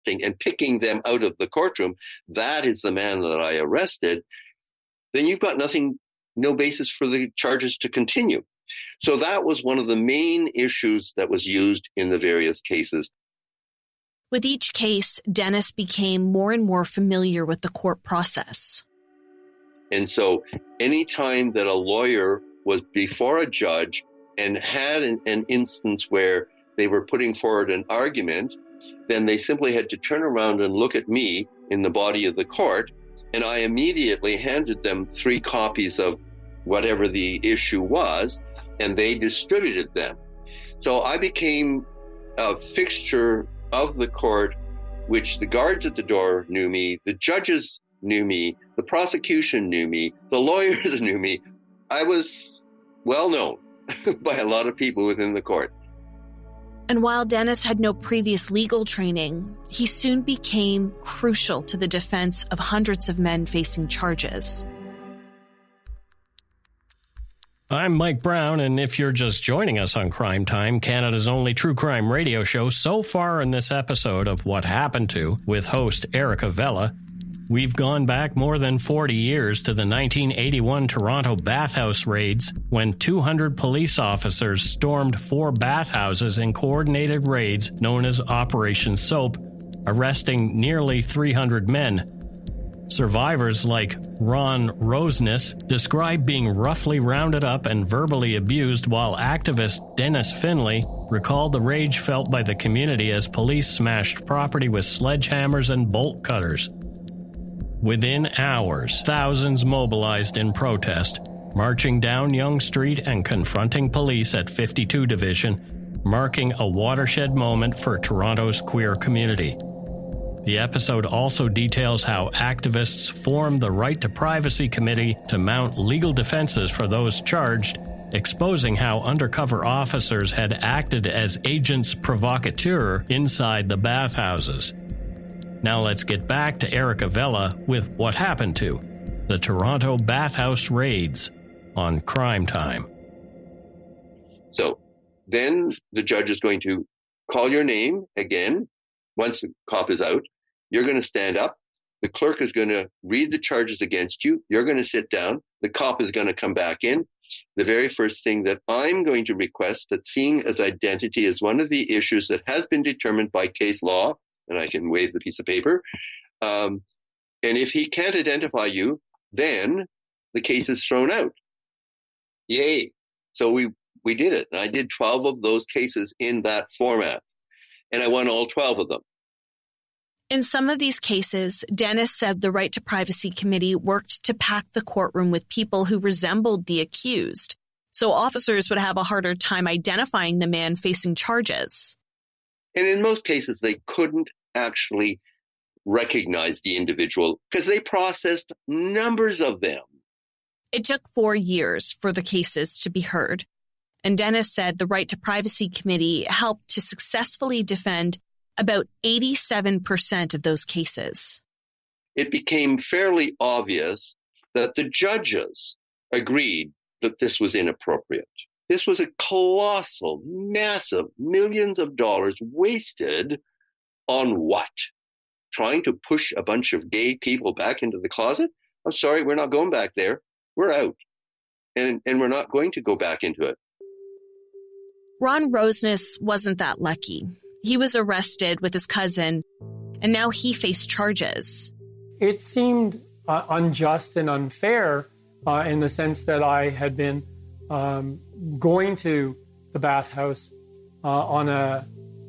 and picking them out of the courtroom, that is the man that I arrested, then you've got no basis for the charges to continue. So that was one of the main issues that was used in the various cases. With each case, Dennis became more and more familiar with the court process. And so any time that a lawyer was before a judge and had an instance where they were putting forward an argument, then they simply had to turn around and look at me in the body of the court, and I immediately handed them 3 copies of whatever the issue was, and they distributed them. So I became a fixture of the court, which the guards at the door knew me, the judges knew me, the prosecution knew me, the lawyers knew me. I was well known by a lot of people within the court. And while Dennis had no previous legal training, he soon became crucial to the defense of hundreds of men facing charges. I'm Mike Brown, and if you're just joining us on Crime Time, Canada's only true crime radio show, so far in this episode of What Happened To, with host Erica Vella, we've gone back more than 40 years to the 1981 Toronto bathhouse raids, when 200 police officers stormed 4 bathhouses in coordinated raids known as Operation Soap, arresting nearly 300 men. Survivors like Ron Roseness describe being roughly rounded up and verbally abused, while activist Dennis Finley recalled the rage felt by the community as police smashed property with sledgehammers and bolt cutters. Within hours, thousands mobilized in protest, marching down Yonge Street and confronting police at 52 Division, marking a watershed moment for Toronto's queer community. The episode also details how activists formed the Right to Privacy Committee to mount legal defenses for those charged, exposing how undercover officers had acted as agents provocateur inside the bathhouses. Now let's get back to Erica Vella with What Happened To, the Toronto bathhouse raids on Crime Time. So then the judge is going to call your name again. Once the cop is out, you're going to stand up. The clerk is going to read the charges against you. You're going to sit down. The cop is going to come back in. The very first thing that I'm going to request, that seeing as identity is one of the issues that has been determined by case law, and I can wave the piece of paper, and if he can't identify you, then the case is thrown out. Yay. So we did it. And I did 12 of those cases in that format. And I won all 12 of them. In some of these cases, Dennis said the Right to Privacy Committee worked to pack the courtroom with people who resembled the accused, so officers would have a harder time identifying the man facing charges. And in most cases, they couldn't actually recognize the individual because they processed numbers of them. It took 4 years for the cases to be heard. And Dennis said the Right to Privacy Committee helped to successfully defend about 87% of those cases. It became fairly obvious that the judges agreed that this was inappropriate. This was a colossal, massive, millions of dollars wasted on what? Trying to push a bunch of gay people back into the closet? I'm sorry, we're not going back there. We're out. And we're not going to go back into it. Ron Roseness wasn't that lucky. He was arrested with his cousin, and now he faced charges. It seemed unjust and unfair in the sense that I had been going to the bathhouse on a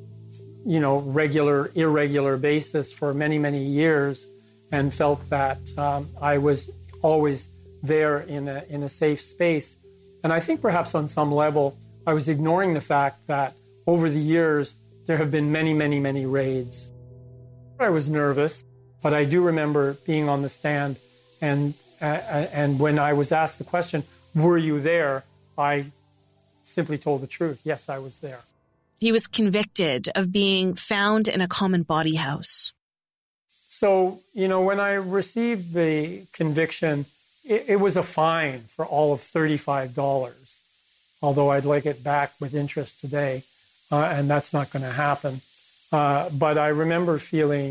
irregular basis for many, many years, and felt that I was always there in a safe space. And I think perhaps on some level, I was ignoring the fact that over the years, there have been many, many, many raids. I was nervous, but I do remember being on the stand, and when I was asked the question, were you there? I simply told the truth. Yes, I was there. He was convicted of being found in a common body house. So, when I received the conviction, it was a fine for all of $35, although I'd like it back with interest today, and that's not going to happen. But I remember feeling